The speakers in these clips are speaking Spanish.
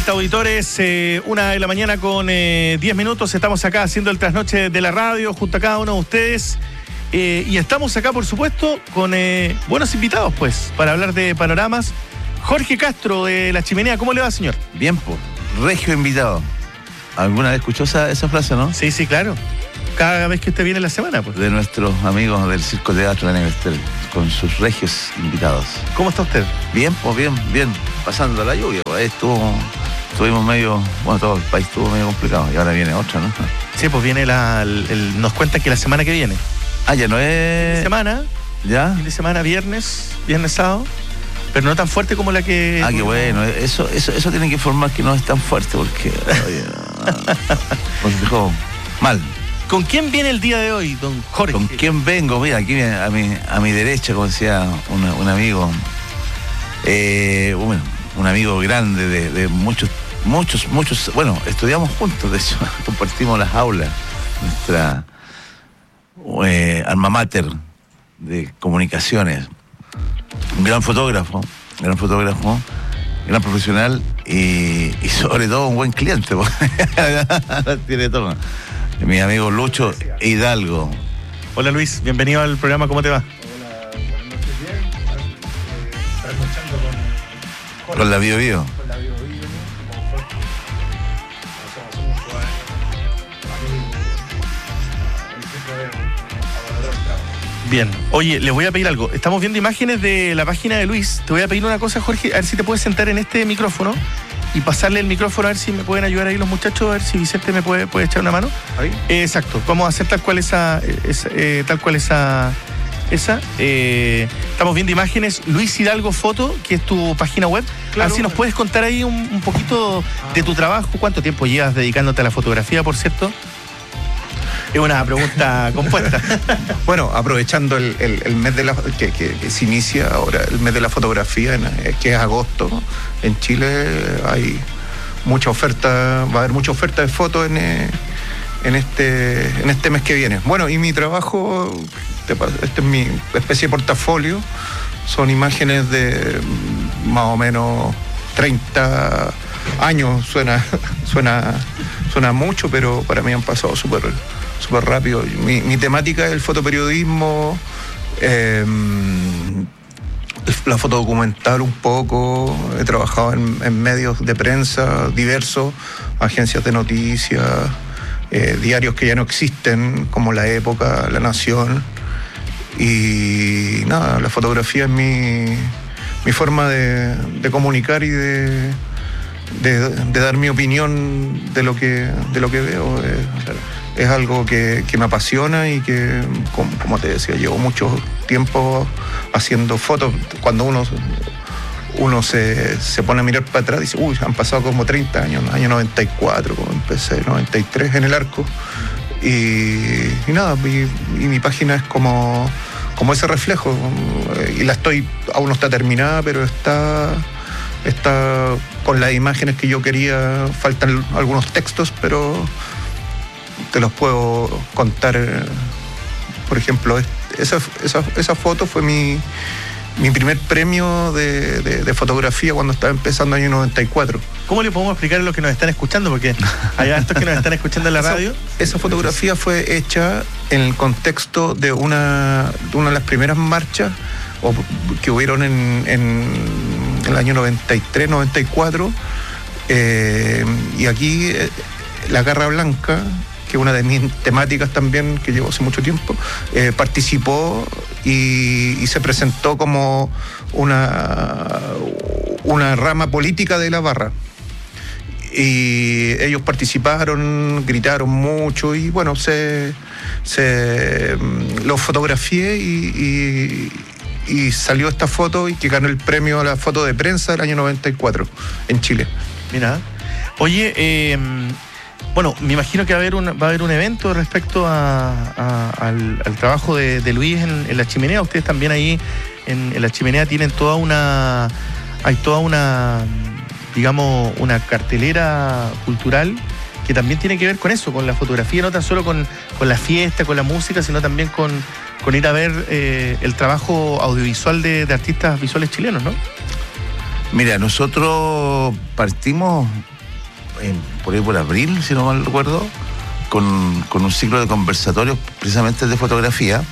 vuelta, auditores, 1:00 con 10 minutos. Estamos acá haciendo el trasnoche de la radio junto a cada uno de ustedes. Y estamos acá, por supuesto, con buenos invitados, pues, para hablar de panoramas. Jorge Castro, de La Chimenea. ¿Cómo le va, señor? Bien, pues, regio invitado. ¿Alguna vez escuchó esa frase, no? Sí, claro. Cada vez que usted viene en la semana, pues. De nuestros amigos del Circo Teatro de la Nevesterel, con sus regios invitados. ¿Cómo está usted? Bien, pues, bien. Pasando la lluvia, pues, estuvimos medio, bueno, todo el país estuvo medio complicado y ahora viene otra, ¿no? Sí, pues viene nos cuenta que la semana que viene. Ah, ya no es... Fin de semana. ¿Ya? Fin de semana, viernes, sábado. Pero no tan fuerte como la que... Ah, qué bueno. Eso tiene que informar que no es tan fuerte porque... nos dejó mal. ¿Con quién viene el día de hoy, don Jorge? ¿Con quién vengo? Mira, aquí a mi derecha, como decía un amigo, un amigo grande de muchos, bueno, estudiamos juntos, de hecho, compartimos las aulas, nuestra alma mater de comunicaciones, un gran fotógrafo, gran profesional y sobre todo un buen cliente, tiene todo. Mi amigo Lucho Hidalgo. Hola Luis, bienvenido al programa, ¿cómo te va? Hola, buenas noches, bien. Trasnochando con la Bio Bio. Con la Bio Bio, como Jorge. Conocemos hace muchos años, amigos. Siempre a valorar el trabajo. Bien, oye, les voy a pedir algo. Estamos viendo imágenes de la página de Luis. Te voy a pedir una cosa, Jorge, a ver si te puedes sentar en este micrófono y pasarle el micrófono, a ver si me pueden ayudar ahí los muchachos, a ver si Vicente me puede echar una mano. ¿Ahí? Exacto, vamos a hacer tal cual esa. Estamos viendo imágenes. Luis Hidalgo Foto, que es tu página web. Claro. A ver si nos puedes contar ahí un poquito de tu trabajo. ¿Cuánto tiempo llevas dedicándote a la fotografía, por cierto? Es una pregunta compuesta. Bueno, aprovechando el mes de que se inicia ahora, el mes de la fotografía, que es agosto, en Chile hay mucha oferta, va a haber mucha oferta de fotos en este mes que viene. Bueno, y mi trabajo, este es mi especie de portafolio, son imágenes de más o menos 30 años, suena mucho, pero para mí han pasado súper rápido. Mi temática es el fotoperiodismo, la fotodocumental un poco. He trabajado en medios de prensa diversos, agencias de noticias, diarios que ya no existen, como La Época, La Nación. Y nada, la fotografía es mi forma de comunicar y de dar mi opinión de lo que veo. Es algo que me apasiona y que, como te decía, llevo mucho tiempo haciendo fotos. Cuando uno se pone a mirar para atrás, dice, han pasado como 30 años, año 94, como empecé, 93 en el Arco. Y nada, y mi página es como ese reflejo. Y aún no está terminada, pero está con las imágenes que yo quería. Faltan algunos textos, pero te los puedo contar. Por ejemplo, esa foto fue mi primer premio de fotografía cuando estaba empezando el año 94. ¿Cómo le podemos explicar a los que nos están escuchando? Porque hay hartos que nos están escuchando en la radio. Esa fotografía fue hecha en el contexto de una de las primeras marchas que hubieron en el año 93, 94. Y aquí la Garra Blanca, que es una de mis temáticas también, que llevo hace mucho tiempo, participó y se presentó como una rama política de la barra. Y ellos participaron, gritaron mucho y bueno, lo fotografié y salió esta foto y que ganó el premio a la foto de prensa del año 94 en Chile. Mira, oye, bueno, me imagino que va a haber un evento respecto al trabajo de Luis en La Chimenea. Ustedes también ahí en La Chimenea tienen hay toda una, digamos, una cartelera cultural que también tiene que ver con eso, con la fotografía, no tan solo con la fiesta, con la música, sino también con ir a ver el trabajo audiovisual de artistas visuales chilenos, ¿no? Mira, nosotros partimos por ahí por abril, si no mal recuerdo, con un ciclo de conversatorios precisamente de fotografía.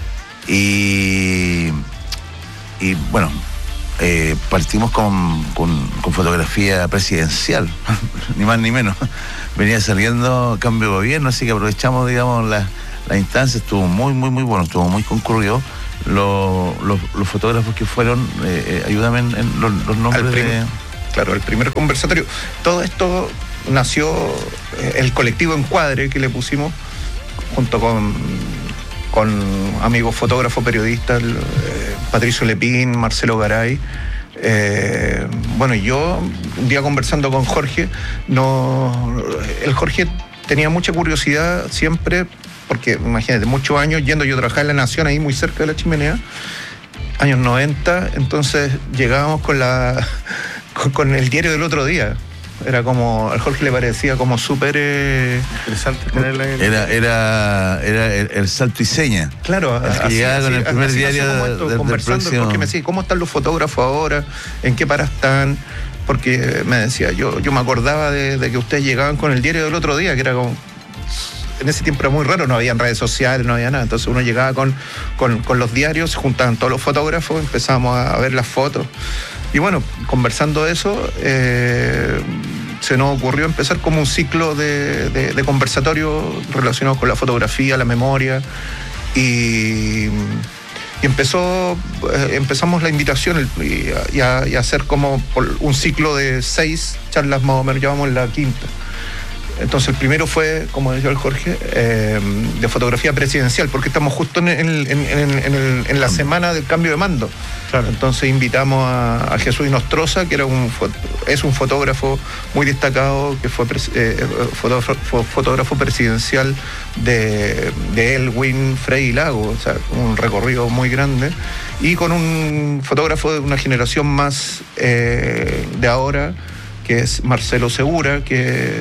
Y bueno, partimos con fotografía presidencial, ni más ni menos. Venía saliendo cambio de gobierno, así que aprovechamos, digamos, la instancia. Estuvo muy bueno, estuvo muy concurrido. Los fotógrafos que fueron, ayúdame en los nombres Claro, el primer conversatorio. Todo esto nació, el colectivo Encuadre que le pusimos, junto con amigos fotógrafos, periodistas, Patricio Lepín, Marcelo Garay. Bueno, yo un día conversando con Jorge, el Jorge tenía mucha curiosidad siempre, porque imagínate, muchos años yendo, yo trabajaba en La Nación, ahí muy cerca de la Chimenea, años 90, entonces llegábamos con el diario del otro día. Era como, al Jorge le parecía como súper interesante tenerla. Era el salto y seña. Claro, que llegaba con el primer diario conversando, porque me decía, ¿cómo están los fotógrafos ahora? ¿En qué para están? Porque me decía, yo me acordaba de que ustedes llegaban con el diario del otro día, que era como, en ese tiempo era muy raro, no había redes sociales, no había nada. Entonces uno llegaba con los diarios, se juntaban todos los fotógrafos, empezábamos a ver las fotos. Y bueno, conversando de eso, se nos ocurrió empezar como un ciclo de conversatorios relacionados con la fotografía, la memoria. Y empezamos la invitación y a hacer como un ciclo de 6 charlas más o menos, ya vamos en la quinta. Entonces el primero fue, como decía el Jorge, de fotografía presidencial, porque estamos justo en la semana del cambio de mando. Claro. Entonces invitamos a Jesús Inostroza, que es un fotógrafo muy destacado, que fue fotógrafo presidencial de Elwin, Frei y Lago, o sea, un recorrido muy grande, y con un fotógrafo de una generación más de ahora, que es Marcelo Segura, que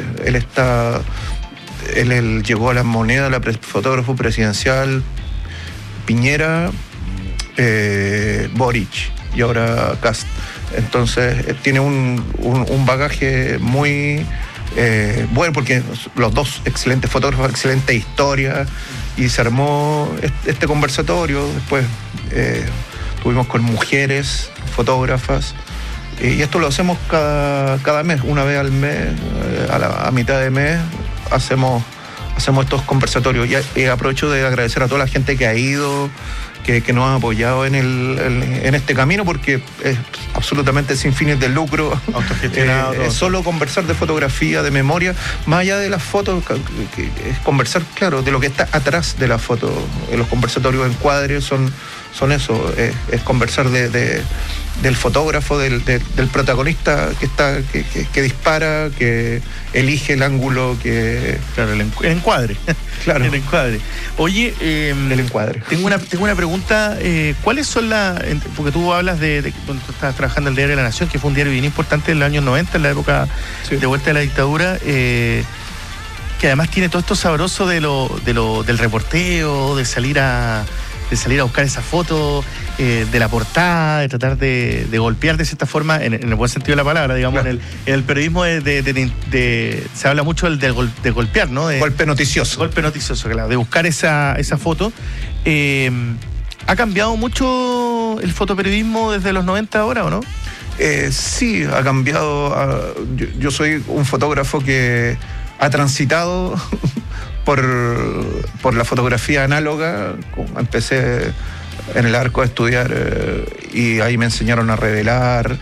él llegó a las monedas, fotógrafo presidencial, Piñera, Boric y ahora Kast. Entonces tiene un bagaje muy bueno, porque los dos excelentes fotógrafos, excelente historia, y se armó este conversatorio. Después tuvimos con mujeres fotógrafas. Y esto lo hacemos cada mes, una vez al mes, a mitad de mes, hacemos estos conversatorios. Y aprovecho de agradecer a toda la gente que ha ido, que nos ha apoyado en este camino, porque es absolutamente sin fines de lucro. Autogestionado. Es solo conversar de fotografía, de memoria, más allá de las fotos, que es conversar, claro, de lo que está atrás de la foto. Los conversatorios Encuadre son eso, es conversar del fotógrafo, del protagonista que dispara, que elige el ángulo, que... Claro, el encuadre. Claro. El encuadre. Oye, el encuadre. Tengo una pregunta. ¿Cuáles son porque tú hablas de cuando tú estabas trabajando en el Diario de la Nación, que fue un diario bien importante en los años 90, en la época de vuelta de la dictadura, que además tiene todo esto sabroso del reporteo, de salir a buscar esa foto, de la portada, de tratar de golpear de cierta forma, en el buen sentido de la palabra, digamos. Claro. En el periodismo se habla mucho de golpear, ¿no? Golpe noticioso. Golpe noticioso, claro, de buscar esa foto. ¿Ha cambiado mucho el fotoperiodismo desde los 90 ahora o no? Sí, ha cambiado. Yo soy un fotógrafo que ha transitado por la fotografía análoga. Empecé en el Arco a estudiar y ahí me enseñaron a revelar,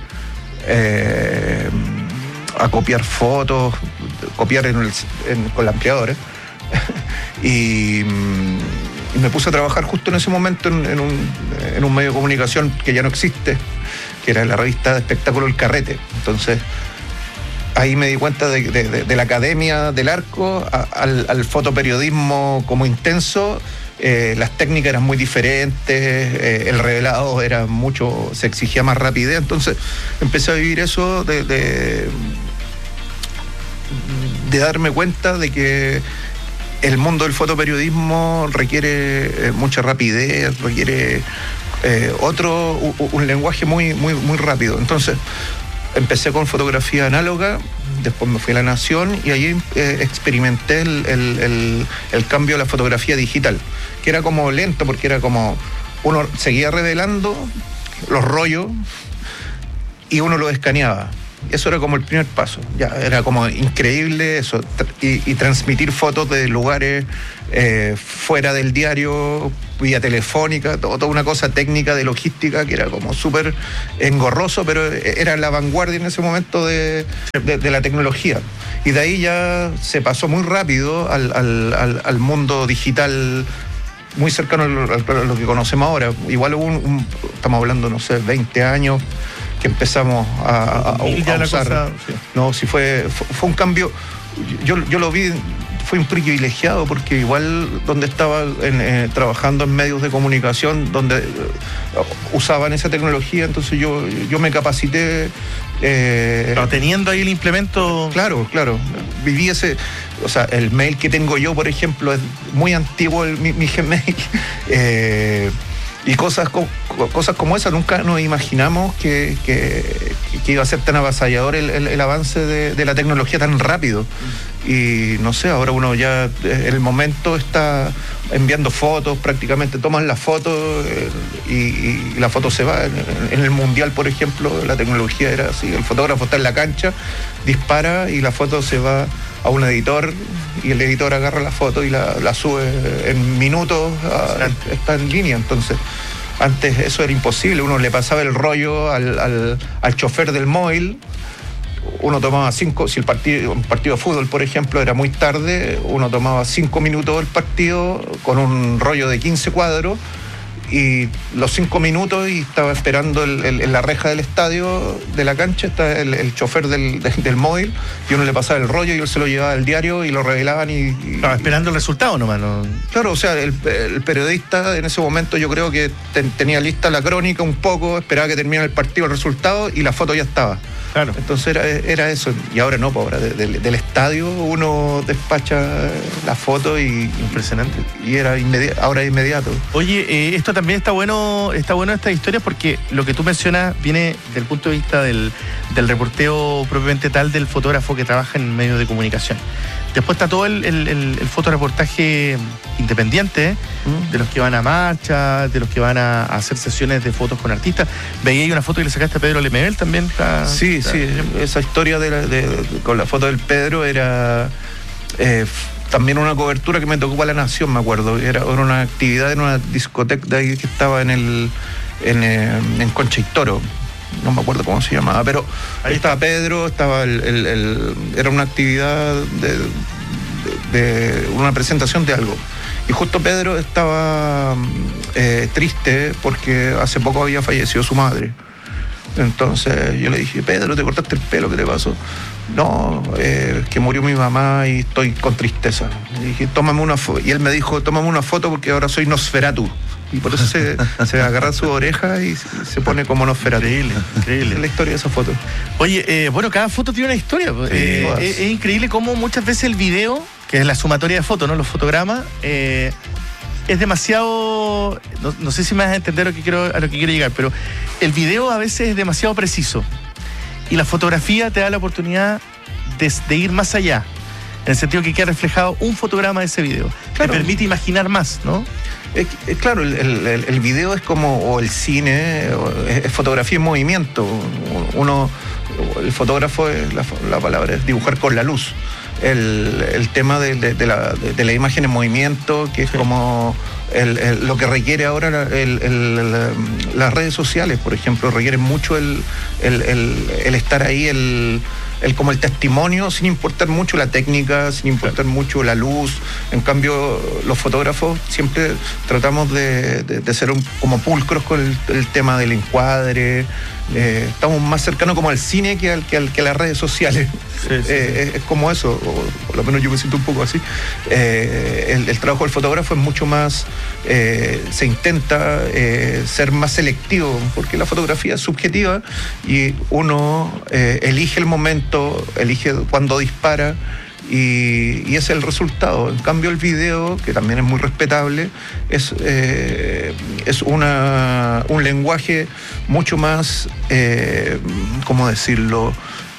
a copiar fotos, copiar con la ampliadora. Y me puse a trabajar justo en ese momento en un medio de comunicación que ya no existe, que era la revista de espectáculo El Carrete. Entonces ahí me di cuenta de la academia del Arco al fotoperiodismo como intenso. Las técnicas eran muy diferentes, el revelado era se exigía más rapidez. Entonces empecé a vivir eso de darme cuenta de que el mundo del fotoperiodismo requiere mucha rapidez, requiere un lenguaje muy, muy, muy rápido. Entonces empecé con fotografía análoga, después me fui a La Nación y ahí experimenté el cambio a la fotografía digital, que era como lento porque era como uno seguía revelando los rollos y uno lo escaneaba. Eso era como el primer paso. Ya era como increíble eso. Y transmitir fotos de lugares fuera del diario, vía telefónica, toda una cosa técnica de logística que era como súper engorroso, pero era la vanguardia en ese momento de la tecnología. Y de ahí ya se pasó muy rápido al mundo digital, muy cercano a lo que conocemos ahora. Igual hubo estamos hablando, no sé, 20 años que empezamos a usar. Cosa, sí. No, sí fue un cambio. Yo lo vi, fui un privilegiado porque igual donde estaba trabajando en medios de comunicación donde usaban esa tecnología, entonces yo me capacité. Pero teniendo ahí el implemento. Claro. Viví ese. O sea, el mail que tengo yo, por ejemplo, es muy antiguo, mi Gmail. Y cosas como esas, nunca nos imaginamos que iba a ser tan avasallador el avance de la tecnología tan rápido. Y no sé, ahora uno ya en el momento está enviando fotos, prácticamente toman la foto y la foto se va. En el Mundial, por ejemplo, la tecnología era así, el fotógrafo está en la cancha, dispara y la foto se va a un editor y el editor agarra la foto y la sube en minutos, está en línea. Entonces, antes eso era imposible, uno le pasaba el rollo al chofer del móvil, uno tomaba 5, si un partido de fútbol, por ejemplo, era muy tarde, uno tomaba 5 minutos del partido con un rollo de 15 cuadros, y los 5 minutos y estaba esperando en la reja del estadio, de la cancha, está el chofer del móvil, y uno le pasaba el rollo y él se lo llevaba al diario y lo revelaban Estaba esperando el resultado nomás, ¿no? Claro, o sea, el periodista en ese momento yo creo que tenía lista la crónica un poco, esperaba que terminara el partido, el resultado, y la foto ya estaba. Claro. Entonces era eso. Y ahora no, ahora del estadio uno despacha la foto y... Impresionante. Y ahora es inmediato. Oye, esto también está bueno esta historia porque lo que tú mencionas viene del punto de vista del reporteo propiamente tal del fotógrafo que trabaja en medios de comunicación. Después está todo el fotoreportaje independiente, de los que van a marcha, de los que van a hacer sesiones de fotos con artistas. Veía ahí una foto que le sacaste a Pedro Lemebel también. Sí, esa historia con la foto del Pedro era también una cobertura que me tocó para La Nación, me acuerdo. Era una actividad en una discoteca de ahí que estaba en Concha y Toro. No me acuerdo cómo se llamaba, pero ahí estaba Pedro, estaba era una actividad de una presentación de algo. Y justo Pedro estaba triste porque hace poco había fallecido su madre. Entonces yo le dije, Pedro, ¿te cortaste el pelo? ¿Qué te pasó? No, que murió mi mamá y estoy con tristeza. Y dije, tómame una foto. Y él me dijo, tómame una foto porque ahora soy Nosferatu. Y por eso se agarra su oreja y se pone como Nosferatu. Increíble. Es la historia de esa foto. Oye, bueno, cada foto tiene una historia. Es increíble cómo muchas veces el video, que es la sumatoria de fotos, ¿no? Los fotogramas, es demasiado... No sé si me vas a entender a lo que quiero llegar, pero el video a veces es demasiado preciso. Y la fotografía te da la oportunidad de ir más allá. En el sentido que queda reflejado un fotograma de ese video. Claro. Te permite imaginar más, ¿no? Claro, el video es como, o el cine, es fotografía en movimiento. El fotógrafo, la palabra es dibujar con la luz. El tema de la imagen en movimiento, que es como lo que requiere ahora las redes sociales, por ejemplo, requieren mucho el estar ahí, como el testimonio, sin importar mucho la técnica, sin importar mucho la luz. En cambio, los fotógrafos siempre tratamos de ser como pulcros con el tema del encuadre. Estamos más cercanos como al cine que a las redes sociales. Sí. Es como eso, o por lo menos yo me siento un poco así. El trabajo del fotógrafo es mucho más, se intenta ser más selectivo, porque la fotografía es subjetiva y uno elige el momento, elige cuándo dispara, y es el resultado. En cambio el video, que también es muy respetable, es un lenguaje mucho más, ¿cómo decirlo?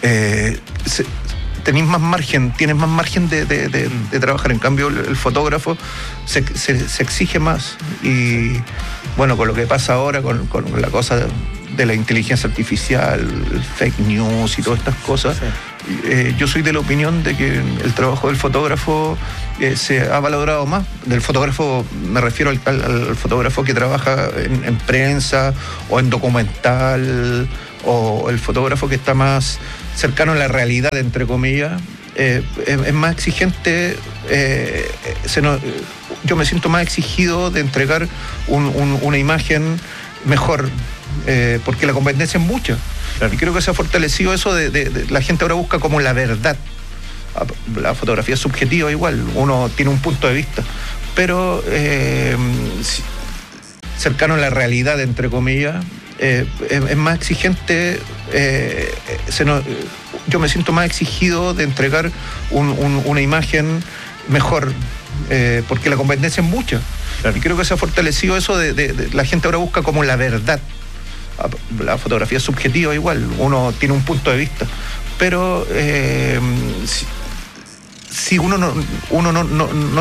Tienes más margen de trabajar. En cambio el fotógrafo se exige más, y bueno, con lo que pasa ahora con la cosa de la inteligencia artificial, el fake news y todas estas cosas, sí. Yo soy de la opinión de que el trabajo del fotógrafo se ha valorado más. Del fotógrafo, me refiero al fotógrafo que trabaja en prensa o en documental, o el fotógrafo que está más cercano a la realidad, entre comillas. Es más exigente. Yo me siento más exigido de entregar una imagen mejor, porque la competencia es mucha. Claro. Y creo que se ha fortalecido eso de la gente ahora busca como la verdad. La fotografía es subjetiva igual, uno tiene un punto de vista, pero cercano a la realidad, entre comillas. Es más exigente. Yo me siento más exigido de entregar una imagen mejor, porque la competencia es mucha. Claro. Y creo que se ha fortalecido eso de la gente ahora busca como la verdad. La fotografía es subjetiva igual, uno tiene un punto de vista, pero si uno no